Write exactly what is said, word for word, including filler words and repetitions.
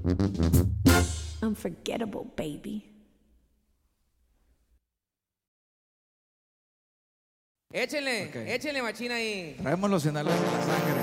Unforgettable, baby. Échenle, Okay. échenle machina ahí. Traemos los sinaloenses en la sangre.